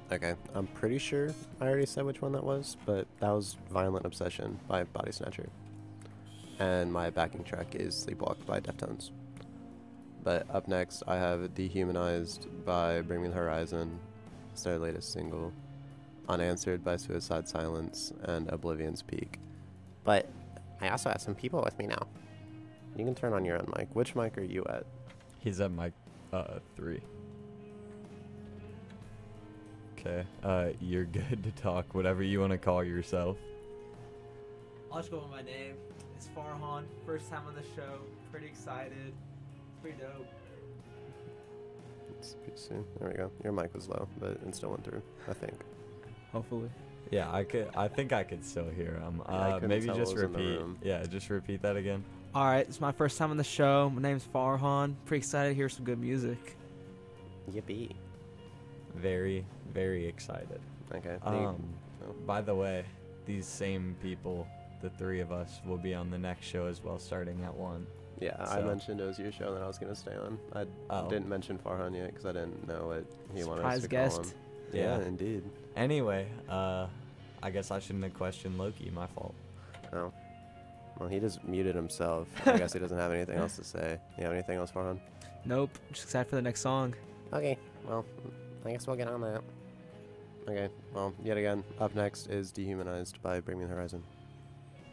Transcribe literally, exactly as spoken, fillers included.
Okay, I'm pretty sure I already said which one that was, but that was Violent Obsession by Body Snatcher. And my backing track is Sleepwalk by Deftones. But up next, I have Dehumanized by Bring Me the Horizon. It's their latest single. Unanswered by Suicide Silence, and Oblivion's Peak. But I also have some people with me now. You can turn on your own mic. Which mic are you at? He's at mic uh, three. Okay, uh, you're good to talk, whatever you want to call yourself. I'll just go with my name. It's Farhan. First time on the show. Pretty excited. It's pretty dope. It's pretty soon. There we go. Your mic was low, but it still went through, I think. Hopefully. Yeah, I could. I think I could still hear him. Yeah, I Uh, couldn't maybe tell just what was in the repeat. room. Yeah, just repeat that again. All right, it's my first time on the show. My name's Farhan. Pretty excited to hear some good music. Yippee. Very, very excited. Okay. Um, oh. by the way, these same people, the three of us, will be on the next show as well, starting at one. Yeah, I So- mentioned it was your show that I was going to stay on. I Oh. didn't mention Farhan yet because I didn't know what he wanted us Surprise to guest. call him. Yeah, Yeah. indeed. Anyway, uh, I guess I shouldn't have questioned Loki. My fault. Oh. Well, he just muted himself. I guess he doesn't have anything else to say. You have anything else, Farhan? Nope. Just excited for the next song. Okay, well, I guess we'll get on that. Okay, well, yet again, up next is Dehumanized by Bring Me the Horizon.